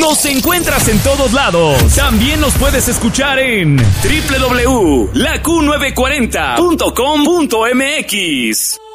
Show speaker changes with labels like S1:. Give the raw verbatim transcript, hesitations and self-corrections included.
S1: Los encuentras en todos lados. También nos puedes escuchar en doble u doble u doble u punto la q novecientos cuarenta punto com punto m x.